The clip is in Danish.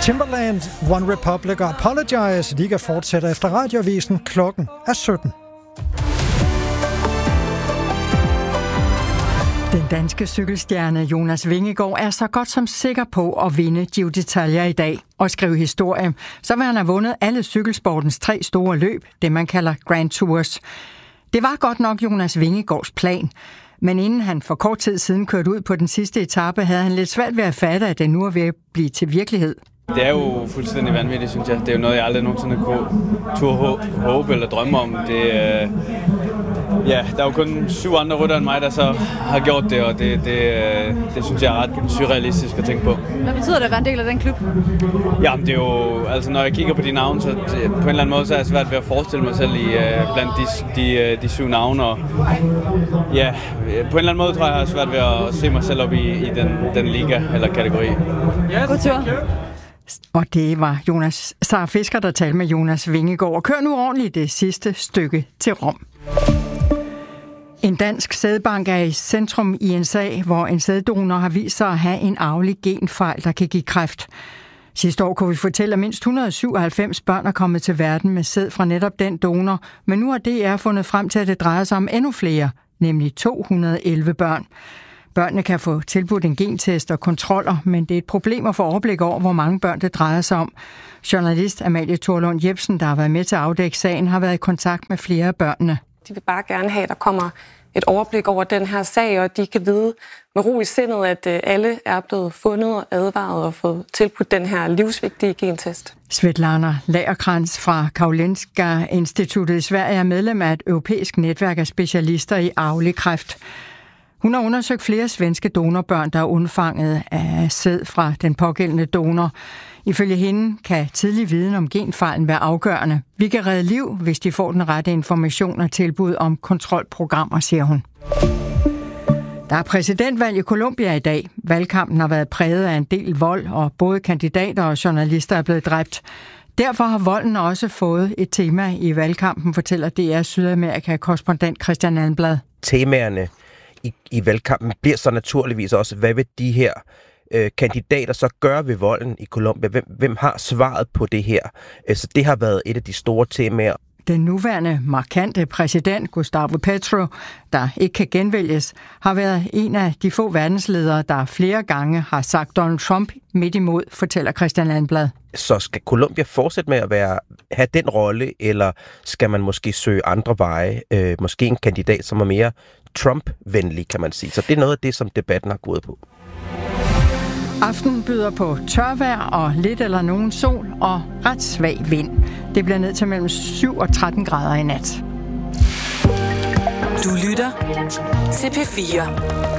Timbaland, One Republic og Apologize. Liga fortsætter efter Radioavisen. Klokken er 17. Den danske cykelstjerne Jonas Vingegaard er så godt som sikker på at vinde Giro d'Italia i dag og skrive historie. Så vil han have vundet alle cykelsportens 3 store løb, det man kalder Grand Tours. Det var godt nok Jonas Vingegaards plan, men inden han for kort tid siden kørte ud på den sidste etape, havde han lidt svært ved at fatte, at det nu er ved at blive til virkelighed. Det er jo fuldstændig vanvittigt, synes jeg. Det er jo noget, jeg aldrig nogensinde kunne håbe eller drømme om. Der er jo kun 7 andre ryttere end mig, der så har gjort det, og det synes jeg er ret surrealistisk at tænke på. Hvad betyder det at være en del af den klub? Jamen, det er jo, altså når jeg kigger på de navne, så på en eller anden måde, så er jeg svært ved at forestille mig selv blandt de 7 navne. Og ja, på en eller anden måde tror jeg har svært ved at se mig selv op i den liga eller kategori. God tur. Og det var Sara Fisker, der talte med Jonas Vingegaard. Kør nu ordentligt det sidste stykke til Rom. En dansk sædbank er i centrum i en sag, hvor en sæddonor har vist sig at have en arvelig genfejl, der kan give kræft. Sidste år kunne vi fortælle, at mindst 197 børn er kommet til verden med sæd fra netop den donor, men nu har DR fundet frem til, at det drejer sig om endnu flere, nemlig 211 børn. Børnene kan få tilbudt en gentest og kontroller, men det er et problem at få overblik over, hvor mange børn det drejer sig om. Journalist Amalie Thorlund Jebsen, der har været med til at afdække sagen, har været i kontakt med flere af børnene. De vil bare gerne have, at der kommer et overblik over den her sag, og de kan vide med ro i sindet, at alle er blevet fundet og advaret og fået tilbudt den her livsvigtige gentest. Svetlana Lagerkrantz fra Karolinska Instituttet i Sverige er medlem af et europæisk netværk af specialister i arvelig kræft. Hun har undersøgt flere svenske donorbørn, der er undfanget af sæd fra den pågældende donor. Ifølge hende kan tidlig viden om genfejlen være afgørende. Vi kan redde liv, hvis de får den rette information og tilbud om kontrolprogrammer, siger hun. Der er præsidentvalg i Colombia i dag. Valgkampen har været præget af en del vold, og både kandidater og journalister er blevet dræbt. Derfor har volden også fået et tema i valgkampen, fortæller DR Sydamerika-korrespondent Christian Almblad. Temaerne i valgkampen bliver så naturligvis også, hvad vil de her kandidater så gøre ved volden i Colombia? Hvem har svaret på det her? Så det har været et af de store temaer. Den nuværende markante præsident, Gustavo Petro, der ikke kan genvælges, har været en af de få verdensledere, der flere gange har sagt Donald Trump midt imod, fortæller Christian Almblad. Så skal Colombia fortsætte med at have den rolle, eller skal man måske søge andre veje? Måske en kandidat, som er mere Trump-venlig, kan man sige. Så det er noget af det, som debatten har gået på. Aftenen byder på tørvejr og lidt eller nogen sol og ret svag vind. Det bliver ned til mellem 7 og 13 grader i nat. Du lytter til P4.